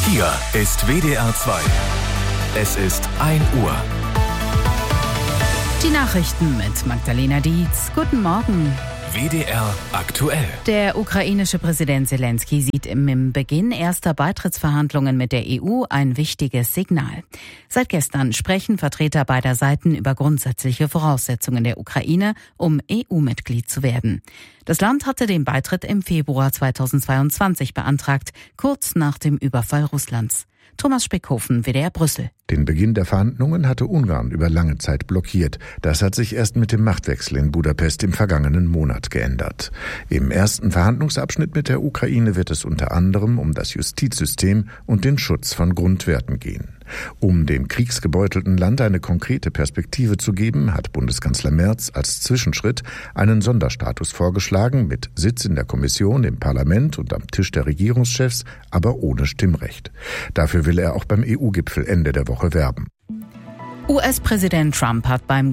Hier ist WDR 2. Es ist 1 Uhr. Die Nachrichten mit Magdalena Dietz. Guten Morgen. WDR aktuell. Der ukrainische Präsident Zelensky sieht im Beginn erster Beitrittsverhandlungen mit der EU ein wichtiges Signal. Seit gestern sprechen Vertreter beider Seiten über grundsätzliche Voraussetzungen der Ukraine, um EU-Mitglied zu werden. Das Land hatte den Beitritt im Februar 2022 beantragt, kurz nach dem Überfall Russlands. Thomas Speckhofen, WDR Brüssel. Den Beginn der Verhandlungen hatte Ungarn über lange Zeit blockiert. Das hat sich erst mit dem Machtwechsel in Budapest im vergangenen Monat geändert. Im ersten Verhandlungsabschnitt mit der Ukraine wird es unter anderem um das Justizsystem und den Schutz von Grundwerten gehen. Um dem kriegsgebeutelten Land eine konkrete Perspektive zu geben, hat Bundeskanzler Merz als Zwischenschritt einen Sonderstatus vorgeschlagen, mit Sitz in der Kommission, im Parlament und am Tisch der Regierungschefs, aber ohne Stimmrecht. Dafür will er auch beim EU-Gipfel Ende der Woche werben. US-Präsident Trump hat beim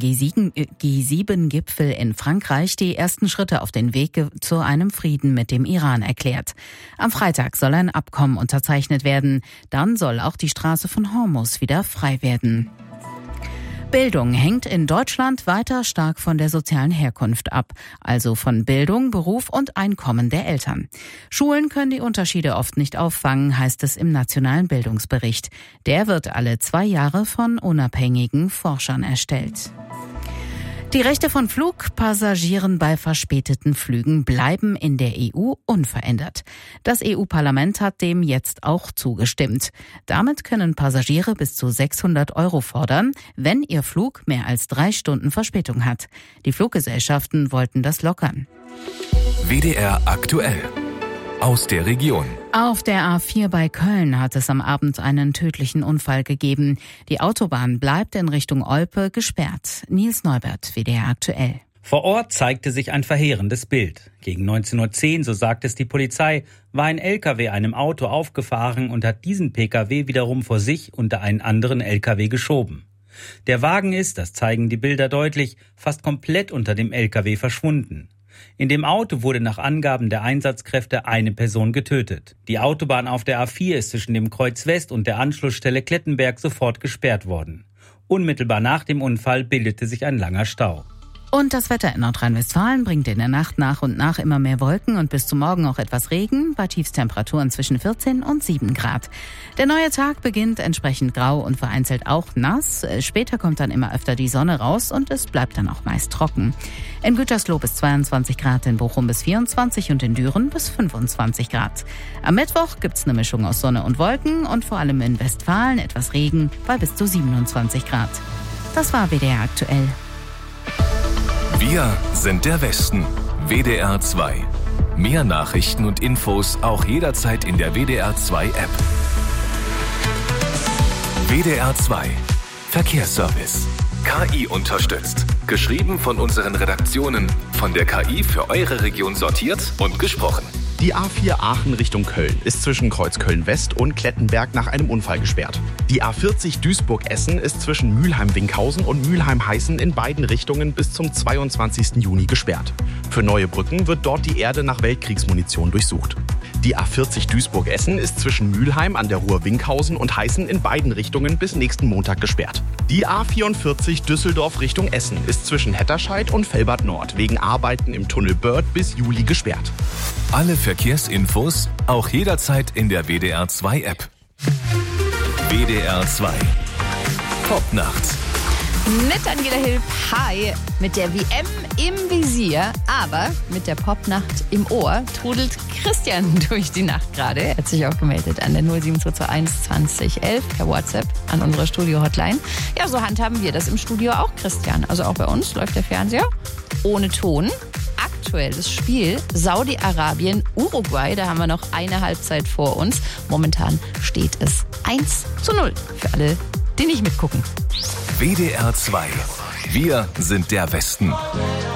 G7-Gipfel in Frankreich die ersten Schritte auf den Weg zu einem Frieden mit dem Iran erklärt. Am Freitag soll ein Abkommen unterzeichnet werden. Dann soll auch die Straße von Hormuz wieder frei werden. Bildung hängt in Deutschland weiter stark von der sozialen Herkunft ab, also von Bildung, Beruf und Einkommen der Eltern. Schulen können die Unterschiede oft nicht auffangen, heißt es im Nationalen Bildungsbericht. Der wird alle 2 Jahre von unabhängigen Forschern erstellt. Die Rechte von Flugpassagieren bei verspäteten Flügen bleiben in der EU unverändert. Das EU-Parlament hat dem jetzt auch zugestimmt. Damit können Passagiere bis zu 600 € fordern, wenn ihr Flug mehr als 3 Stunden Verspätung hat. Die Fluggesellschaften wollten das lockern. WDR aktuell. Aus der Region. Auf der A4 bei Köln hat es am Abend einen tödlichen Unfall gegeben. Die Autobahn bleibt in Richtung Olpe gesperrt. Nils Neubert, WDR aktuell. Vor Ort zeigte sich ein verheerendes Bild. Gegen 19:10 Uhr, so sagt es die Polizei, war ein LKW einem Auto aufgefahren und hat diesen PKW wiederum vor sich unter einen anderen LKW geschoben. Der Wagen ist, das zeigen die Bilder deutlich, fast komplett unter dem LKW verschwunden. In dem Auto wurde nach Angaben der Einsatzkräfte eine Person getötet. Die Autobahn auf der A4 ist zwischen dem Kreuz West und der Anschlussstelle Klettenberg sofort gesperrt worden. Unmittelbar nach dem Unfall bildete sich ein langer Stau. Und das Wetter in Nordrhein-Westfalen bringt in der Nacht nach und nach immer mehr Wolken und bis zum Morgen auch etwas Regen, bei Tiefstemperaturen zwischen 14 und 7 Grad. Der neue Tag beginnt entsprechend grau und vereinzelt auch nass. Später kommt dann immer öfter die Sonne raus und es bleibt dann auch meist trocken. In Gütersloh bis 22 Grad, in Bochum bis 24 und in Düren bis 25 Grad. Am Mittwoch gibt's eine Mischung aus Sonne und Wolken und vor allem in Westfalen etwas Regen bei bis zu 27 Grad. Das war WDR aktuell. Wir sind der Westen. WDR 2. Mehr Nachrichten und Infos auch jederzeit in der WDR 2 App. WDR 2. Verkehrsservice. KI unterstützt. Geschrieben von unseren Redaktionen. Von der KI für eure Region sortiert und gesprochen. Die A4 Aachen Richtung Köln ist zwischen Kreuzköln West und Klettenberg nach einem Unfall gesperrt. Die A40 Duisburg-Essen ist zwischen Mülheim-Winkhausen und Mülheim-Heißen in beiden Richtungen bis zum 22. Juni gesperrt. Für neue Brücken wird dort die Erde nach Weltkriegsmunition durchsucht. Die A40 Duisburg-Essen ist zwischen Mülheim an der Ruhr-Winkhausen und Heißen in beiden Richtungen bis nächsten Montag gesperrt. Die A44 Düsseldorf Richtung Essen ist zwischen Hetterscheid und Velbert Nord wegen Arbeiten im Tunnel Börth bis Juli gesperrt. Alle Verkehrsinfos auch jederzeit in der WDR 2 App. WDR 2. Popnacht. Mit Angela Hilf, hi, mit der WM im Visier, aber mit der Popnacht im Ohr trudelt Christian durch die Nacht gerade. Er hat sich auch gemeldet an der 07221 2011 per WhatsApp an unsere Studio-Hotline. Ja, so handhaben wir das im Studio auch, Christian. Also auch bei uns läuft der Fernseher ohne Ton. Aktuell das Spiel Saudi-Arabien-Uruguay, da haben wir noch eine Halbzeit vor uns. Momentan steht es 1:0 für alle, die nicht mitgucken. WDR 2. Wir sind der Westen.